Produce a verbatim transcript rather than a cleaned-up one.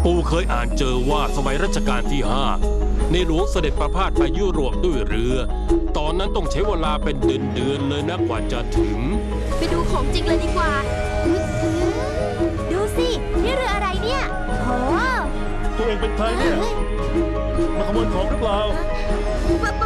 ปู่เคยอ่านเจอว่าสมัยรัชกาลที่ห้าในหลวงเสด็จประพาสไปยุโรปด้วยเรือ ตอนนั้นต้องใช้เวลาเป็นเดือนๆเลยนะกว่าจะถึงไปดูของจริงเลยดีกว่าดูสินี่เรืออะไรเนี่ยโหตัวเองเป็นใครเนี่ยมาขโมยของหรือเปล่า